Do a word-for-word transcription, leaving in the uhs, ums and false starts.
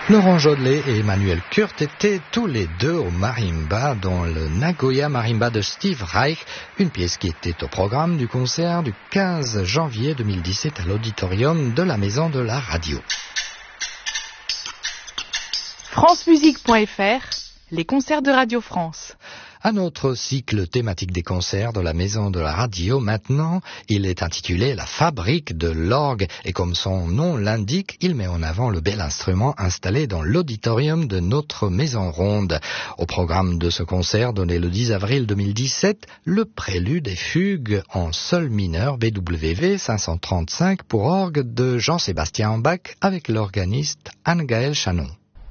Laurent Jodelet et Emmanuel Kurt étaient tous les deux au marimba dans le Nagoya Marimba de Steve Reich, une pièce qui était au programme du concert du quinze janvier deux mille dix-sept à l'auditorium de la Maison de la Radio. France Musique point F R, les concerts de Radio France. À notre cycle thématique des concerts de la Maison de la Radio, maintenant, il est intitulé La Fabrique de l'orgue et comme son nom l'indique, il met en avant le bel instrument installé dans l'auditorium de notre Maison Ronde. Au programme de ce concert donné le dix avril deux mille dix-sept, le prélude et fugue en sol mineur B W V cinq cent trente-cinq pour orgue de Jean-Sébastien Bach avec l'organiste Anne-Gaëlle Chanon.